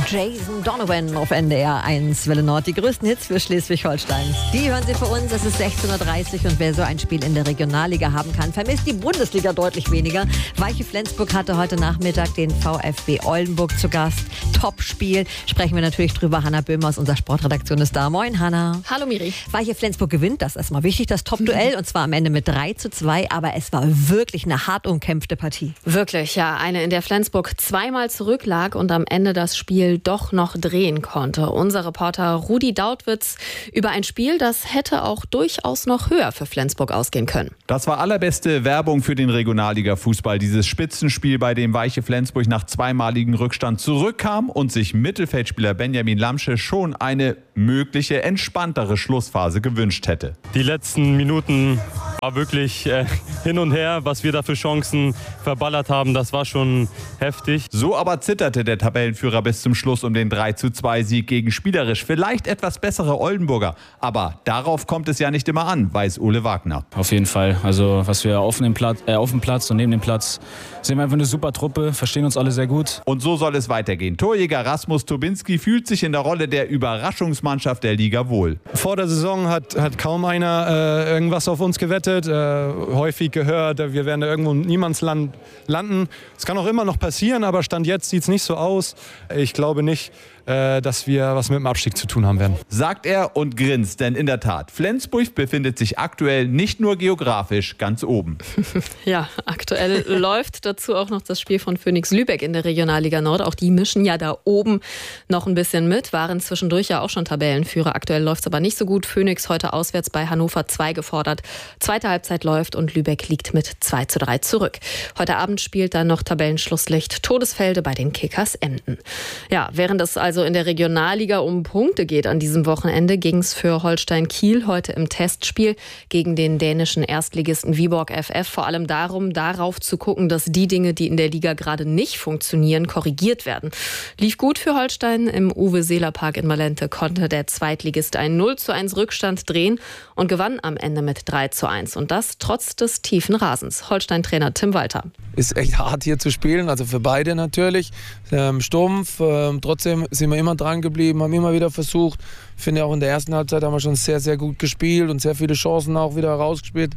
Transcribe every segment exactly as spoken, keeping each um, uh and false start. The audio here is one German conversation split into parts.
Jason Donovan auf N D R eins Welle Nord. Die größten Hits für Schleswig-Holstein. Die hören Sie für uns. Es ist sechzehn Uhr dreißig und wer so ein Spiel in der Regionalliga haben kann, vermisst die Bundesliga deutlich weniger. Weiche Flensburg hatte heute Nachmittag den VfB Oldenburg zu Gast. Top-Spiel. Sprechen wir natürlich drüber. Hanna Böhmer aus unserer Sportredaktion ist da. Moin, Hanna. Hallo, Miri. Weiche Flensburg gewinnt, das ist erstmal wichtig, das Top-Duell. Und zwar am Ende mit drei zu zwei. Aber es war wirklich eine hart umkämpfte Partie. Wirklich, ja. Eine, in der Flensburg zweimal zurücklag und am Ende das Spiel doch noch drehen konnte. Unser Reporter Rudi Dautwitz über ein Spiel, das hätte auch durchaus noch höher für Flensburg ausgehen können. Das war allerbeste Werbung für den Regionalliga-Fußball. Dieses Spitzenspiel, bei dem Weiche Flensburg nach zweimaligem Rückstand zurückkam und sich Mittelfeldspieler Benjamin Lamsche schon eine mögliche entspanntere Schlussphase gewünscht hätte. Die letzten Minuten war wirklich äh, hin und her, was wir da für Chancen verballert haben, das war schon heftig. So aber zitterte der Tabellenführer bis zum Schluss um den drei zu zwei Sieg gegen spielerisch vielleicht etwas bessere Oldenburger. Aber darauf kommt es ja nicht immer an, weiß Ole Wagner. Auf jeden Fall. Also was wir auf dem Platz, äh, auf dem Platz und neben dem Platz sind wir einfach eine super Truppe, verstehen uns alle sehr gut. Und so soll es weitergehen. Torjäger Rasmus Tobinski fühlt sich in der Rolle der Überraschungsmannschaft der Liga wohl. Vor der Saison hat, hat kaum einer äh, irgendwas auf uns gewettet, äh, häufig gehört, wir werden da irgendwo in Niemandsland landen. Es kann auch immer noch passieren, aber Stand jetzt sieht es nicht so aus. Ich glaube nicht, äh, dass wir was mit dem Abstieg zu tun haben werden. Sagt er und grinst, denn in der Tat, Flensburg befindet sich aktuell nicht nur geografisch ganz oben. Ja, aktuell läuft dazu auch noch das Spiel von Phoenix Lübeck in der Regionalliga Nord. Auch die mischen ja da oben noch ein bisschen mit, waren zwischendurch ja auch schon Tabellenführer. Aktuell läuft es aber nicht so gut. Phoenix heute auswärts bei Hannover zwei gefordert. Zweite Halbzeit läuft und Lübeck liegt mit zwei zu drei zurück. Heute Abend spielt dann noch Tabellenschlusslicht Todesfelde bei den Kickers Emden. Ja, während es also in der Regionalliga um Punkte geht an diesem Wochenende, ging es für Holstein Kiel heute im Testspiel gegen den dänischen Erstligisten Viborg F F vor allem darum, darauf zu gucken, dass die Dinge, die in der Liga gerade nicht funktionieren, korrigiert werden. Lief gut für Holstein. Im Uwe-Seeler-Park in Malente konnte der Zweitligist einen null zu eins Rückstand drehen und gewann am Ende mit drei zu eins. Und das trotz des tiefen Rasens. Holstein-Trainer Tim Walter. Ist echt hart hier zu spielen, also für beide natürlich. Ähm, stumpf, ähm, trotzdem sind wir immer dran geblieben, haben immer wieder versucht. Ich finde auch in der ersten Halbzeit haben wir schon sehr, sehr gut gespielt und sehr viele Chancen auch wieder rausgespielt.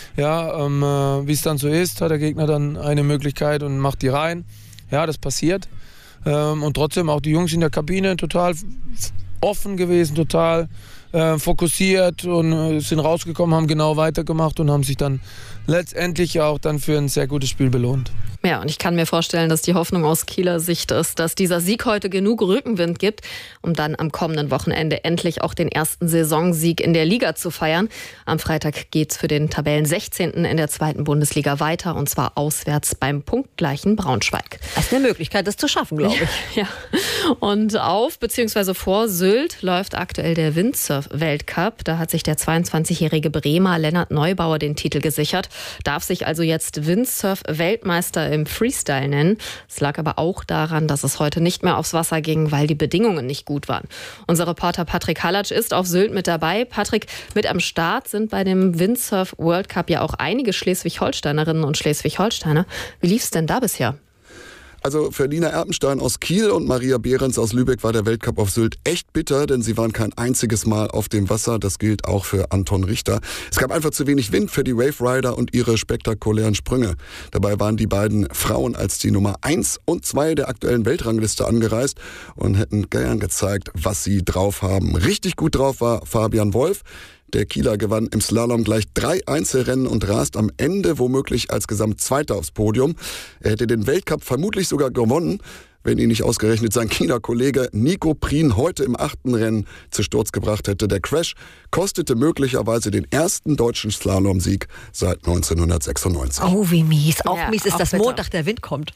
Ja, ähm, äh, wie es dann so ist, hat der Gegner dann eine Möglichkeit und macht die rein. Ja, das passiert. Ähm, und trotzdem auch die Jungs in der Kabine total offen gewesen, total äh, fokussiert und äh, sind rausgekommen, haben genau weitergemacht und haben sich dann letztendlich auch dann für ein sehr gutes Spiel belohnt. Ja, und ich kann mir vorstellen, dass die Hoffnung aus Kieler Sicht ist, dass dieser Sieg heute genug Rückenwind gibt, um dann am kommenden Wochenende endlich auch den ersten Saisonsieg in der Liga zu feiern. Am Freitag geht's für den Tabellen sechzehnten in der zweiten Bundesliga weiter, und zwar auswärts beim punktgleichen Braunschweig. Das ist eine Möglichkeit, das zu schaffen, glaube ich. Ja, und auf bzw. vor Sylt läuft aktuell der Windsurf-Weltcup. Da hat sich der zweiundzwanzigjährige Bremer Lennart Neubauer den Titel gesichert, darf sich also jetzt Windsurf-Weltmeister im Freestyle nennen. Es lag aber auch daran, dass es heute nicht mehr aufs Wasser ging, weil die Bedingungen nicht gut waren. Unser Reporter Patrick Hallatsch ist auf Sylt mit dabei. Patrick, mit am Start sind bei dem Windsurf World Cup ja auch einige Schleswig-Holsteinerinnen und Schleswig-Holsteiner. Wie lief es denn da bisher? Also für Lina Erpenstein aus Kiel und Maria Behrens aus Lübeck war der Weltcup auf Sylt echt bitter, denn sie waren kein einziges Mal auf dem Wasser. Das gilt auch für Anton Richter. Es gab einfach zu wenig Wind für die Wave Rider und ihre spektakulären Sprünge. Dabei waren die beiden Frauen als die Nummer eins und zwei der aktuellen Weltrangliste angereist und hätten gern gezeigt, was sie drauf haben. Richtig gut drauf war Fabian Wolf. Der Kieler gewann im Slalom gleich drei Einzelrennen und rast am Ende womöglich als Gesamtzweiter aufs Podium. Er hätte den Weltcup vermutlich sogar gewonnen, wenn ihn nicht ausgerechnet sein Kieler Kollege Nico Prien heute im achten Rennen zu Sturz gebracht hätte. Der Crash kostete möglicherweise den ersten deutschen Slalomsieg seit neunzehnhundertsechsundneunzig. Oh, wie mies. Auch ja, mies ist, auch dass bitter. Montag der Wind kommt.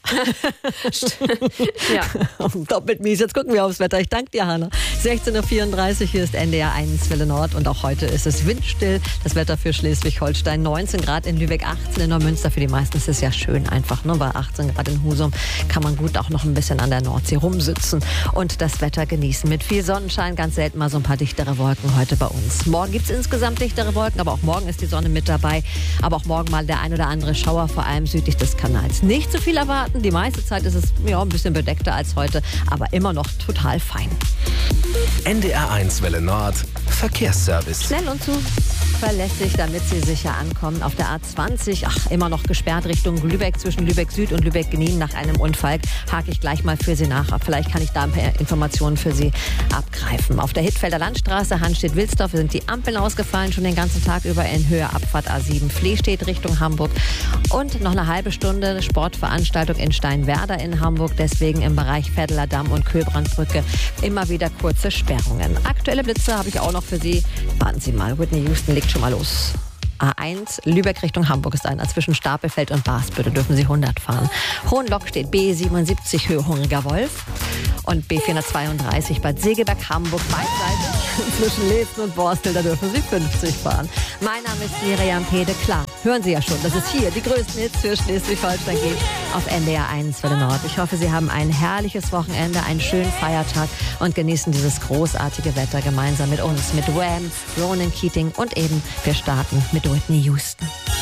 Ja. Doppelt mies. Jetzt gucken wir aufs Wetter. Ich danke dir, Hanna. sechzehn Uhr vierunddreißig, hier ist N D R eins Welle Nord und auch heute ist es windstill. Das Wetter für Schleswig-Holstein, neunzehn Grad in Lübeck, achtzehn in Neumünster. Für die meisten ist es ja schön einfach. Ne? Bei achtzehn Grad in Husum kann man gut auch noch ein bisschen bisschen an der Nordsee rumsitzen und das Wetter genießen. Mit viel Sonnenschein, ganz selten mal so ein paar dichtere Wolken heute bei uns. Morgen gibt es insgesamt dichtere Wolken, aber auch morgen ist die Sonne mit dabei. Aber auch morgen mal der ein oder andere Schauer, vor allem südlich des Kanals. Nicht zu viel erwarten, die meiste Zeit ist es ja, ein bisschen bedeckter als heute, aber immer noch total fein. N D R eins Welle Nord, Verkehrsservice. Schnell und zuverlässig, damit Sie sicher ankommen. Auf der A zwanzig, ach, immer noch gesperrt Richtung Lübeck, zwischen Lübeck Süd und Lübeck Gnien nach einem Unfall. Hake ich gleich mal für Sie nach. Vielleicht kann ich da ein paar Informationen für Sie abgreifen. Auf der Hittfelder Landstraße, Hanstedt-Wilsdorf, sind die Ampeln ausgefallen, schon den ganzen Tag über in Höhe Abfahrt A sieben Flehstedt Richtung Hamburg. Und noch eine halbe Stunde Sportveranstaltung in Steinwerder in Hamburg. Deswegen im Bereich Vetteler Damm und Köhlbrandbrücke immer wieder kurze Sperrungen. Aktuelle Blitze habe ich auch noch für Sie. Warten Sie mal, Whitney Houston legt schon mal los. A eins, Lübeck Richtung Hamburg ist einer. Zwischen Stapelfeld und Basbüttel dürfen Sie hundert fahren. Hohenlock steht B siebenundsiebzig Höhe Hungriger Wolf. Und B vierhundertzweiunddreißig Bad Segeberg, Hamburg, beidseitig. Zwischen Leeften und Borstel, da dürfen Sie fünfzig fahren. Mein Name ist Miriam Pede. Klar, hören Sie ja schon, dass es hier die größten Hits für Schleswig-Holstein gibt auf N D R eins Welle Nord. Ich hoffe, Sie haben ein herrliches Wochenende, einen schönen Feiertag und genießen dieses großartige Wetter gemeinsam mit uns, mit Wham, Ronan Keating und eben wir starten mit Whitney Houston.